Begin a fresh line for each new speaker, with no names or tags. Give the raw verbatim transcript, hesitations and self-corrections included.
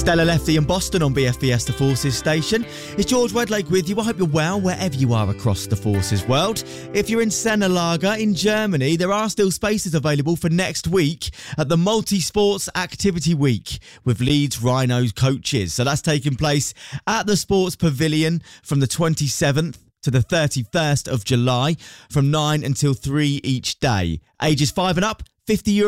Stella Lefty in Boston on B F Fiesta Forces Station. It's George Wedlake with you. I hope you're well wherever you are across the Forces world. If you're in Sennelager in Germany, there are still spaces available for next week at the Multi-Sports Activity Week with Leeds Rhinos coaches. So that's taking place at the Sports Pavilion from the twenty-seventh to the thirty-first of July from nine until three each day. Ages five and up, fifty euros.